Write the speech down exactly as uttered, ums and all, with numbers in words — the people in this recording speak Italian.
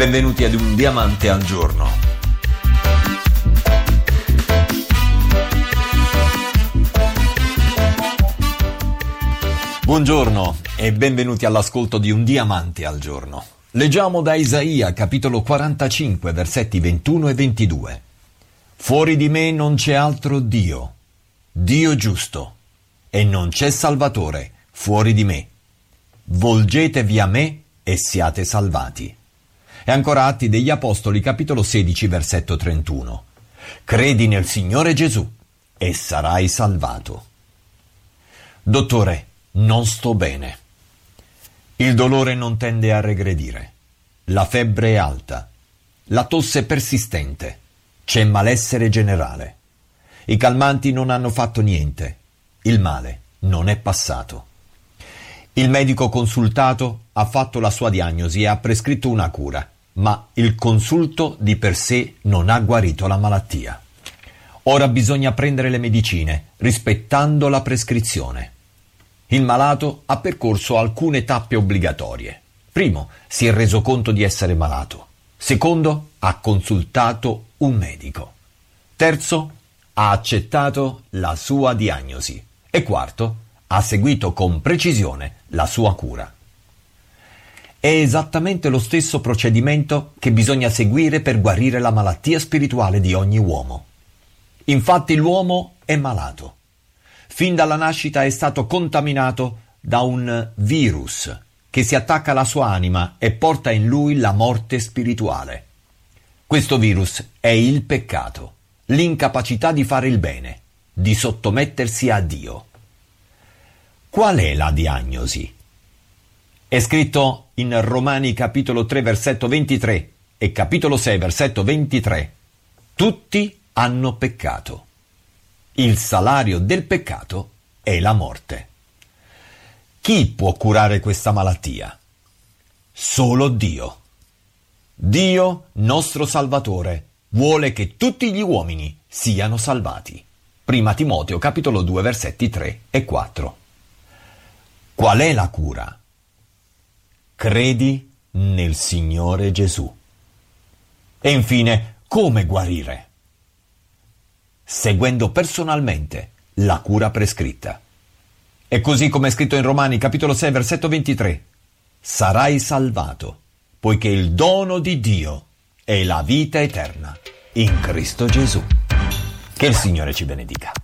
benvenuti ad Un Diamante al Giorno. Buongiorno e benvenuti all'ascolto di Un Diamante al Giorno. Leggiamo da Isaia, capitolo quarantacinque, versetti ventuno e ventidue. Fuori di me non c'è altro Dio, Dio giusto, e non c'è Salvatore fuori di me. Volgetevi a me e siate salvati. E ancora Atti degli Apostoli, capitolo sedici, versetto trentuno. Credi nel Signore Gesù e sarai salvato. Dottore, non sto bene. Il dolore non tende a regredire. La febbre è alta. La tosse è persistente. C'è malessere generale. I calmanti non hanno fatto niente. Il male non è passato. Il medico consultato ha fatto la sua diagnosi e ha prescritto una cura, ma il consulto di per sé non ha guarito la malattia. Ora bisogna prendere le medicine, rispettando la prescrizione. Il malato ha percorso alcune tappe obbligatorie. Primo, si è reso conto di essere malato. Secondo, ha consultato un medico. Terzo, ha accettato la sua diagnosi. E quarto, ha seguito con precisione la sua cura. È esattamente lo stesso procedimento che bisogna seguire per guarire la malattia spirituale di ogni uomo. Infatti l'uomo è malato. Fin dalla nascita è stato contaminato da un virus che si attacca alla sua anima e porta in lui la morte spirituale. Questo virus è il peccato, l'incapacità di fare il bene, di sottomettersi a Dio. Qual è la diagnosi? È scritto in Romani capitolo tre versetto ventitré e capitolo sei versetto ventitré. Tutti hanno peccato. Il salario del peccato è la morte. Chi può curare questa malattia? Solo Dio. Dio, nostro Salvatore, vuole che tutti gli uomini siano salvati. Prima Timoteo capitolo due versetti tre e quattro. Qual è la cura? Credi nel Signore Gesù. E infine, come guarire? Seguendo personalmente la cura prescritta. E così come è scritto in Romani capitolo sei versetto ventitré, sarai salvato, poiché il dono di Dio è la vita eterna in Cristo Gesù. Che il Signore ci benedica.